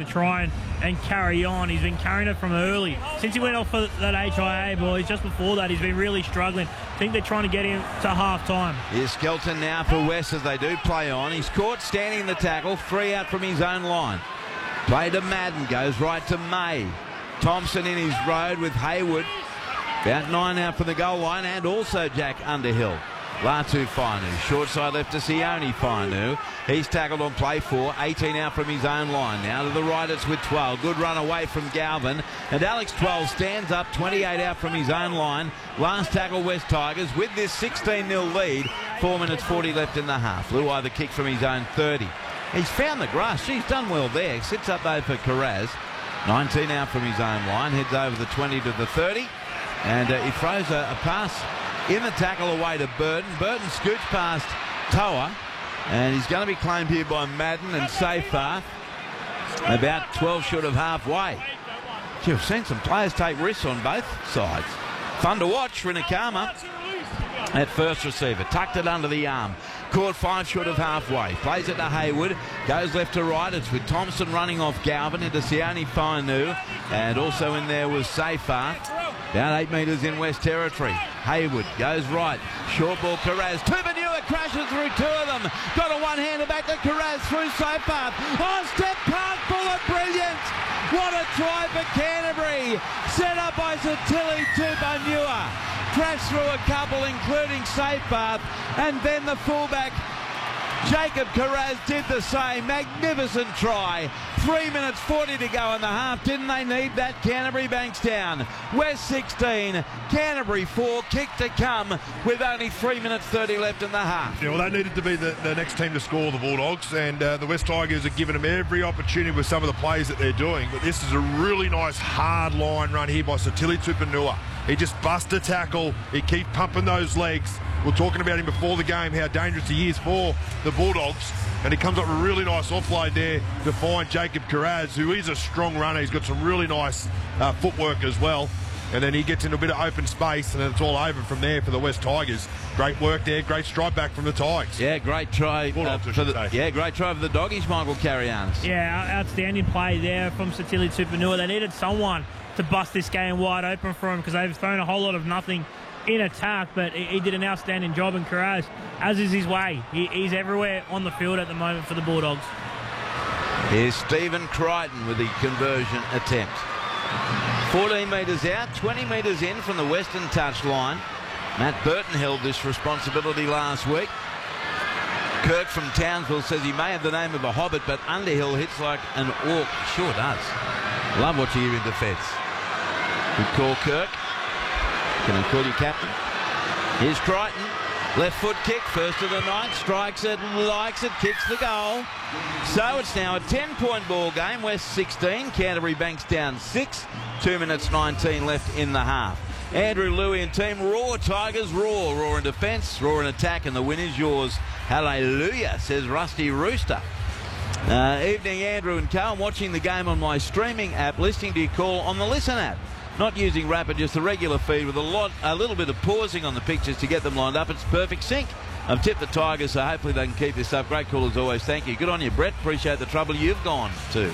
to try and carry on. He's been carrying it from early. Since he went off for that HIA, boys, just before that, he's been really struggling. I think they're trying to get him to half-time. Here's Skelton now for West as they do play on. He's caught standing in the tackle, 3 out from his own line. Play to Madden, goes right to May. Thompson in his road with Hayward. About 9 out from the goal line, and also Jack Underhill. Latu Fainu, short side left to Sione Fainu. He's tackled on play 4, 18 out from his own line. Now to the right, it's with 12. Good run away from Galvin. And Alex 12 stands up, 28 out from his own line. Last tackle, West Tigers, with this 16-0 lead. 4 minutes 40 left in the half. Luai the kick from his own 30. He's found the grass. She's done well there. Sits up though for Carraz. 19 out from his own line. Heads over the 20 to the 30. And he throws a pass in the tackle away to Burton. Burton scoots past Toa, and he's going to be claimed here by Madden and Safar. About 12 short of halfway. Gee, I've seen some players take risks on both sides. Fun to watch. Rinakama at first receiver. Tucked it under the arm. Caught 5 short of halfway. Plays it to Hayward. Goes left to right. It's with Thompson running off Galvin into Sione Fainu. And also in there was Safar. About 8 metres in West Territory. Hayward goes right. Short ball, Carraz. Tupanua crashes through 2 of them. Got a one-hander back to Carraz through Safar. On step park full of brilliance. What a try for Canterbury. Set up by Satili Tupanua. Crashed through a couple, including Safar. And then the fullback, Jacob Carraz, did the same. Magnificent try. 3 minutes 40 to go in the half. Didn't they need that? Canterbury Bankstown. West 16, Canterbury 4. Kick to come with only 3 minutes 30 left in the half. Yeah, well, they needed to be the next team to score, the Bulldogs, and the West Tigers are giving them every opportunity with some of the plays that they're doing. But this is a really nice hard line run here by Satili Tupanua. He just busts a tackle. He keeps pumping those legs. We were talking about him before the game, how dangerous he is for the Bulldogs. And he comes up with a really nice offload there to find Jacob Carraz, who is a strong runner. He's got some really nice footwork as well. And then he gets into a bit of open space, and then it's all over from there for the West Tigers. Great work there. Great strike back from the Tigers. Yeah, great try. Great try for the Doggies, Michael Carrianis. Yeah, outstanding play there from Satili Tupanua. They needed someone to bust this game wide open for him because they've thrown a whole lot of nothing in attack, but he did an outstanding job, and Carraz, as is his way, he's everywhere on the field at the moment for the Bulldogs. Here's Stephen Crichton with the conversion attempt. 14 metres out, 20 metres in from the western touch line. Matt Burton held this responsibility last week. Kirk from Townsville says he may have the name of a hobbit, but Underhill hits like an orc. Sure does. Love what you hear in defence. Good call, Kirk. Can I call you captain? Here's Crichton. Left foot kick, first of the night. Strikes it, likes it, kicks the goal. So it's now a 10-point ball game. West 16, Canterbury Bankstown 6. 2 minutes 19 left in the half. Andrew Louie and team, roar Tigers, roar. Roar in defence, roar in attack, and the win is yours. Hallelujah, says Rusty Rooster. Evening, Andrew and Co. I'm watching the game on my streaming app, listening to your call on the Listen app. Not using Rapid, just the regular feed with a little bit of pausing on the pictures to get them lined up. It's perfect sync. I've tipped the Tigers, so hopefully they can keep this up. Great call as always. Thank you. Good on you, Brett. Appreciate the trouble you've gone to.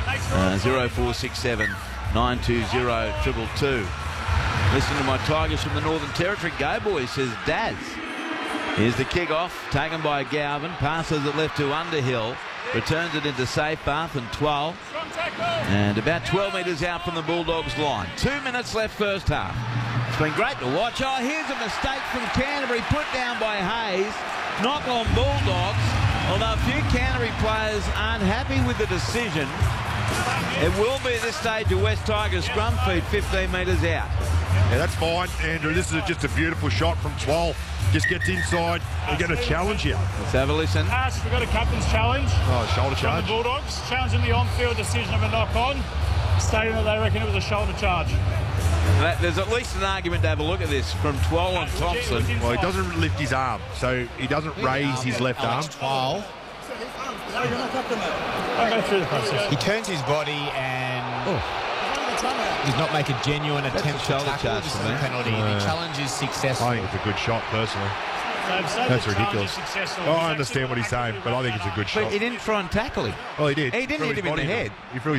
0467 920 222. Listen to my Tigers from the Northern Territory. Go, boys, says Daz. Here's the kick-off, taken by Galvin. Passes it left to Underhill. Returns it into Safepath and 12. And about 12 metres out from the Bulldogs line. 2 minutes left first half. It's been great to watch. Oh, here's a mistake from Canterbury, put down by Hayes. Knock on Bulldogs. Although a few Canterbury players aren't happy with the decision. It will be at this stage a West Tigers scrum feed 15 metres out. Yeah, that's fine, Andrew. This is just a beautiful shot from 12. Just gets inside and get a challenge here. Let's have a listen. We've got a captain's challenge. Oh, shoulder from charge. the Bulldogs, challenging the on-field decision of a knock-on, stating that they reckon it was a shoulder charge. There's at least an argument to have a look at this from Twal on Thompson. Well, he doesn't lift his arm, so he doesn't raise his left arm. Twal. I'll go through the process. He turns his body and does not make a genuine attempt to tackle. This is a penalty. The challenge is successful. I think it's a good shot, personally. That's ridiculous. Oh, I understand what he's saying, but I think it's a good shot. But he didn't try and tackle him. Well, he did. He didn't hit him in the head. He threw